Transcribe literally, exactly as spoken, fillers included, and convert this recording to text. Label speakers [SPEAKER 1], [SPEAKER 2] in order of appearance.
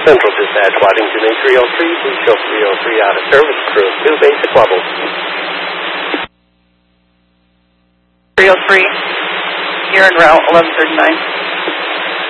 [SPEAKER 1] Central Dispatch, Waddington A three oh three, please show three oh three out of service, crew two, basic level.
[SPEAKER 2] three oh three, here en route, eleven thirty-nine.